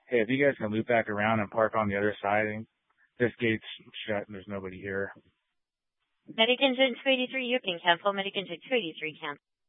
Hey, if you guys can loop back around and park on the other side, this gate's shut and there's nobody here. American Jet 283, you can cancel. American Jet 283 cancel.